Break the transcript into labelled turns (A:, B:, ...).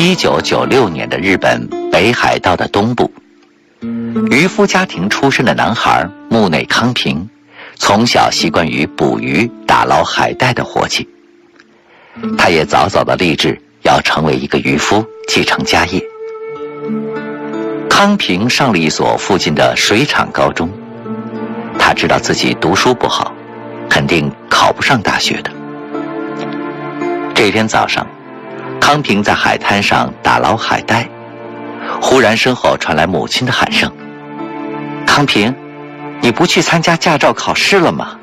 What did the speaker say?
A: 1996年的日本北海道的东部，渔夫家庭出身的男孩木内康平，从小习惯于捕鱼、打捞海带的活计。他也早早的立志要成为一个渔夫，继承家业。康平上了一所附近的水产高中，他知道自己读书不好，肯定考不上大学的。这天早上，康平在海滩上打捞海带，忽然身后传来母亲的喊声：“康平，你不去参加驾照考试了吗？”